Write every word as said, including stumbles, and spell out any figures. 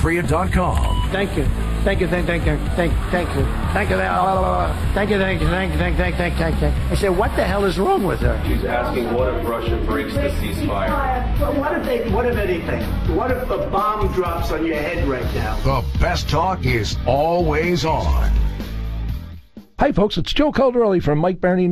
patriot dot com. Thank you. Thank you, thank, thank you, thank, thank you, thank you, thank you, thank you, thank you, thank you, thank you, thank you, thank you. I said, what the hell is wrong with her? She's asking, what if Russia breaks the ceasefire? Well, what if they, what if anything? What if a bomb drops on your head right now? The best talk is always on. Hi, folks. It's Joe Calderelli from Mike Barney